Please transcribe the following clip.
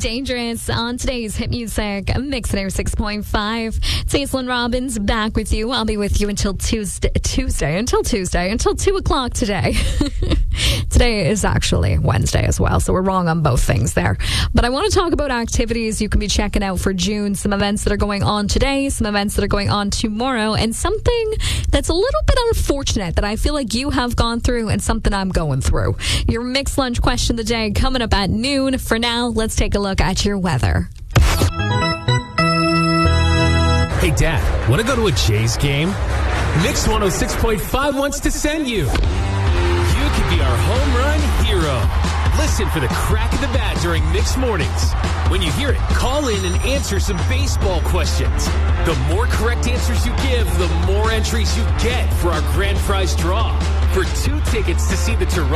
Dangerous on today's Hit Music Mix at Air 6.5. It's Aislinn Robbins back with you. I'll be with you until Tuesday, until 2 o'clock today. Today is actually Wednesday as well, so we're wrong on both things there. But I want to talk about activities you can be checking out for June, some events that are going on today, some events that are going on tomorrow, and something that's a little bit unfortunate that I feel like you have gone through and something I'm going through. Your mixed lunch question of the day coming up at noon. For now, let's take a look at your weather. Hey, Dad, want to go to a Jays game? Mix 106.5 wants to send you. You could be our home run hero. Listen for the crack of the bat during Mix Mornings. When you hear it, call in and answer some baseball questions. The more correct answers you give, the more entries you get for our grand prize draw. For 2 tickets to see the Toronto